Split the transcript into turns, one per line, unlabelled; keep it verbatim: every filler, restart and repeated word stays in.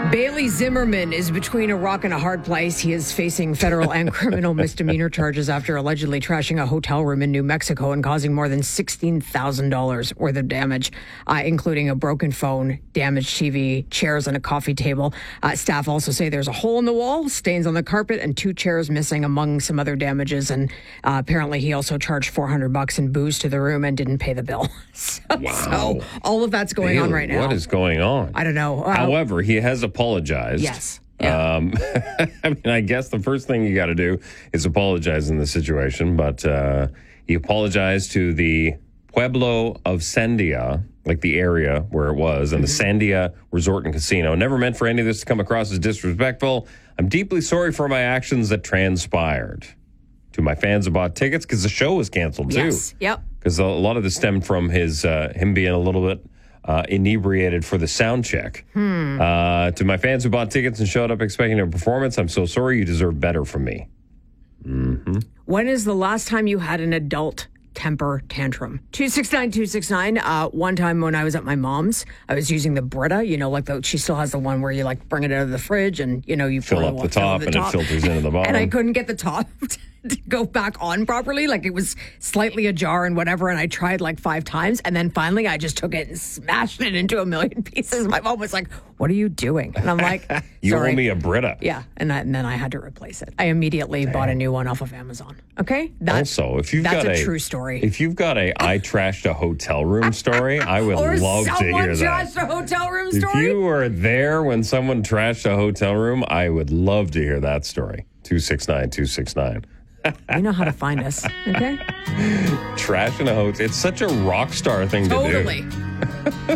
Bailey Zimmerman is between a rock and a hard place. He is facing federal and criminal misdemeanor charges after allegedly trashing a hotel room in New Mexico and causing more than sixteen thousand dollars worth of damage, uh, including a broken phone, damaged T V, chairs, and a coffee table. Uh, staff also say there's a hole in the wall, stains on the carpet, and two chairs missing among some other damages. And uh, apparently he also charged four hundred bucks in booze to the room and didn't pay the bill. so,
Wow.
so all of that's going
Bailey,
on right now.
What is going on?
I don't know. Uh,
However, he has apologized.
Yes. Yeah.
Um, I mean, I guess the first thing you got to do is apologize in this situation. But uh, he apologized to the Pueblo of Sandia, like the area where it was, and mm-hmm. the Sandia Resort and Casino. Never meant for any of this to come across as disrespectful. I'm deeply sorry for my actions that transpired. To my fans who bought tickets, because the show was canceled too.
Yes. Yep.
Because a lot of this stemmed from his uh, him being a little bit uh, inebriated for the sound check.
Hmm.
Uh, to my fans who bought tickets and showed up expecting a performance, I'm so sorry. You deserve better from me. Mm-hmm.
When is the last time you had an adult temper tantrum? two six nine, two six nine. Uh, one time when I was at my mom's, I was using the Brita, you know, like the, she still has the one where you like bring it out of the fridge and, you know, you
fill
pour
up
the,
the top
the
and
top.
it filters into the bottom.
And I couldn't get the top to go back on properly. Like it was slightly ajar and whatever. And I tried like five times. And then finally I just took it and smashed it into a million pieces. My mom was like, what are you doing? And I'm like,
you
sorry.
owe me a Brita.
Yeah. And, that, and then I had to replace it. I immediately Damn. bought a new one off of Amazon. Okay. That's,
also, if you've
that's
got
a,
a
true story.
If you've got a I trashed a hotel room story, I would
or
love to hear that.
Someone trashed a hotel room story?
If you were there when someone trashed a hotel room, I would love to hear that story. two six nine, two six nine.
You know how to find us, okay?
Trash in a hotel. It's such a rock star thing
totally.
to do.